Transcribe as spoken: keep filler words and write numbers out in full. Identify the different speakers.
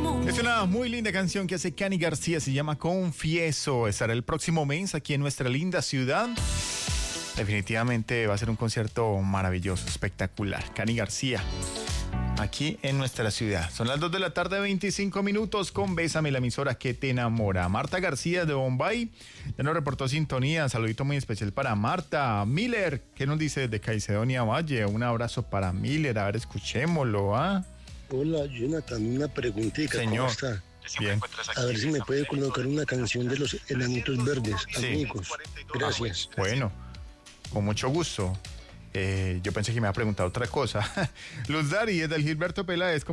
Speaker 1: Es una muy linda canción que hace Cani García, se llama Confieso. Estará el próximo mes aquí en nuestra linda ciudad. Definitivamente va a ser un concierto maravilloso, espectacular. Cani García, aquí en nuestra ciudad. Son las dos de la tarde, veinticinco minutos, con Bésame, la emisora que te enamora. Marta García de Bombay ya nos reportó sintonía. Saludito muy especial para Marta. Miller, ¿qué nos dice desde Caicedonia Valle? Un abrazo para Miller. A ver, escuchémoslo, ¿ah?
Speaker 2: Hola, Jonathan, una preguntita.
Speaker 1: Señor.
Speaker 2: ¿Cómo está?
Speaker 1: Bien.
Speaker 2: A ver si me puede colocar una canción de los Enanitos Verdes,
Speaker 1: Sí.
Speaker 2: amigos. Gracias.
Speaker 1: Bueno, con mucho gusto. Eh, yo pensé que me había preguntado otra cosa. Luz Dari, es del Gilberto Peláez.